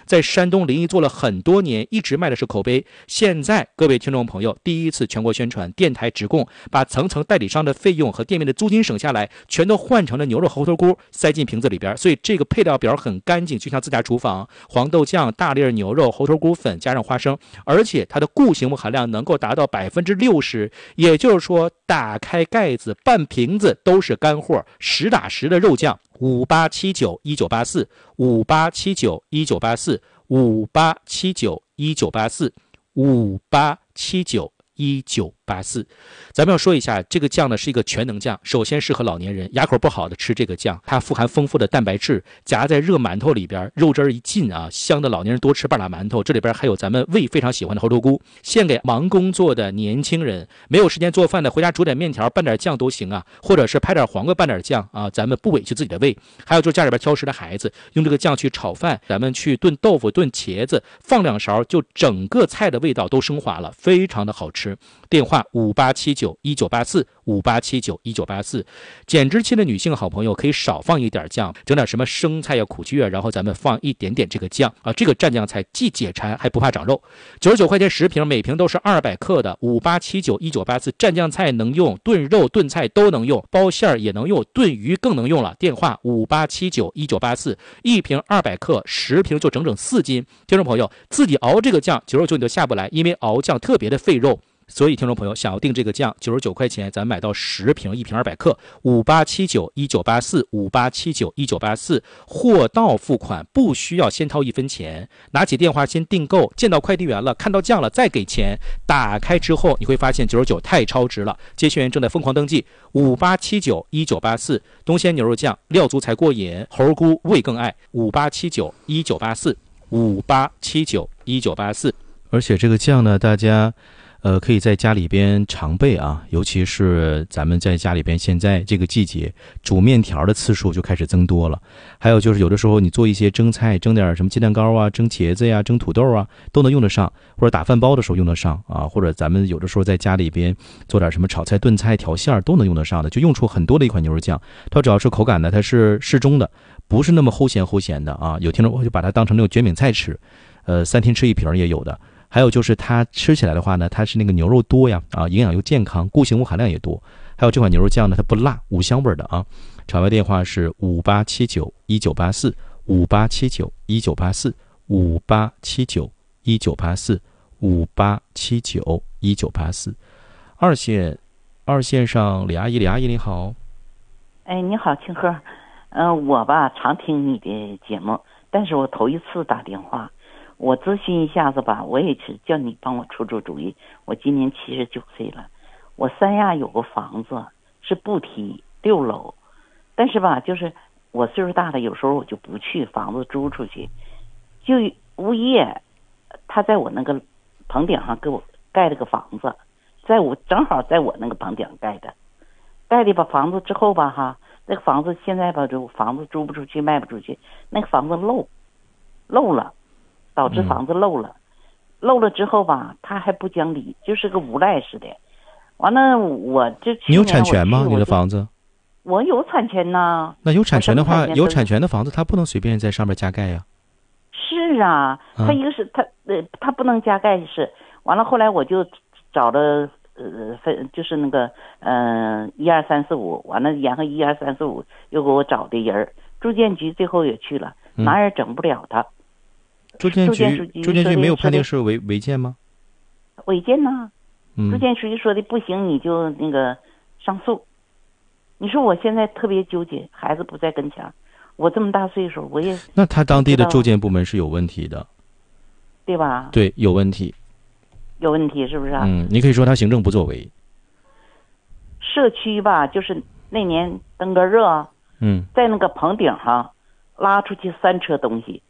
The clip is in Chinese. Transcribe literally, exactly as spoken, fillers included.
在山东临沂做了很多年，一直卖的是口碑。现在各位听众朋友，第一次全国宣传，电台直供，把层层代理商的费用和店面的租金省下来，全都换成了牛肉猴头菇，塞进瓶子里边。所以这个配料表很干净，就像自家厨房。黄豆酱、大粒牛肉、猴头菇粉加上花生，而且它的固形物含量能够达到百分之六十，也就是说，打开盖子，半瓶子都是干货，实打实的肉酱。五八七九一九八四，五八七九一九八四，五八七九一九八四，五八七九一九八四。咱们要说一下，这个酱呢是一个全能酱，首先适合老年人，牙口不好的吃这个酱，它富含丰富的蛋白质，夹在热馒头里边，肉汁一进啊，香的老年人多吃半拉馒头。这里边还有咱们胃非常喜欢的猴头菇，献给忙工作的年轻人，没有时间做饭的，回家煮点面条拌点酱都行啊，或者是拍点黄瓜拌点酱啊，咱们不委屈自己的胃。还有就是家里边挑食的孩子，用这个酱去炒饭，咱们去炖豆腐、炖茄子，放两勺，就整个菜的味道都升华了，非常的好吃。电话五八七九一九八四，五八七九一九八四。减脂期的女性好朋友可以少放一点酱，整点什么生菜呀、苦菊啊，然后咱们放一点点这个酱啊，这个蘸酱菜既解馋还不怕长肉。九十九块钱十瓶，每瓶都是二百克的。五八七九一九八四，蘸酱菜能用，炖肉炖菜都能用，包馅儿也能用，炖鱼更能用了。电话五八七九一九八四，一瓶二百克，十瓶就整整四斤。听众朋友自己熬这个酱，九十九你就下不来，因为熬酱特别的费肉。所以听众朋友想要订这个酱，九十九块钱咱买到十瓶，一瓶二百克。五八七九一九八四，五八七九一九八四，货到付款，不需要先掏一分钱，拿起电话先订购，见到快递员了，看到酱了再给钱。打开之后你会发现九十九太超值了，接线员正在疯狂登记。五八七九一九八四，东鲜牛肉酱料足才过瘾，猴菇味更爱。五八七九一九八四，五八七九一九八四。而且这个酱呢，大家呃，可以在家里边常备啊，尤其是咱们在家里边现在这个季节煮面条的次数就开始增多了。还有就是有的时候你做一些蒸菜，蒸点什么鸡蛋糕啊，蒸茄子呀，蒸土豆啊，都能用得上，或者打饭包的时候用得上啊，或者咱们有的时候在家里边做点什么炒菜、炖菜、调馅都能用得上的，就用出很多的一款牛肉酱。它主要是口感呢，它是适中的，不是那么齁咸齁咸的啊。有听众我就把它当成那种卷饼菜吃，呃，三天吃一瓶也有的。还有就是它吃起来的话呢，它是那个牛肉多呀，啊，营养又健康，固形物含量也多。还有这款牛肉酱呢，它不辣，五香味的啊。场外电话是五八七九一九八四，五八七九一九八四，五八七九一九八四，五八七九一九八四。二线，二线上李阿姨，李阿姨你好。 哎，你好，清鹤。嗯、呃，我吧常听你的节目，但是我头一次打电话。我咨询一下子吧，我也是叫你帮我出出主意。我今年七十九岁了，我三亚有个房子是不梯六楼，但是吧，就是我岁数大了，有时候我就不去，房子租出去，就物业他在我那个棚顶上给我盖了个房子，在我正好在我那个棚顶盖的，盖的把房子之后吧哈，那个房子现在吧就房子租不出去，卖不出去，那个房子漏漏了。导致房子漏了、嗯、漏了之后吧他还不讲理，就是个无赖似的。完了我这你有产权吗？你的房子？ 我有产权呐。 那有产权的话，有产权的房子他不能随便在上面加盖呀。 是啊，他一个是、嗯、他呃他不能加盖是。完了后来我就找了呃分就是那个嗯一二三四五，完了然后一二三四五又给我找的人，住建局最后也去了，哪也整不了他。嗯住建局，住建局没有判定是违违建吗？ 违建呢、 嗯， 住建局说的不行，你就那个上诉。你说我现在特别纠结，孩子不在跟前，我这么大岁数，我也那他当地的住建部门是有问题的， 对吧？ 对，有问题， 有问题是不是啊？ 嗯，你可以说他行政不作为。 社区吧，就是那年登革热， 嗯， 在那个棚顶上拉出去三车东西。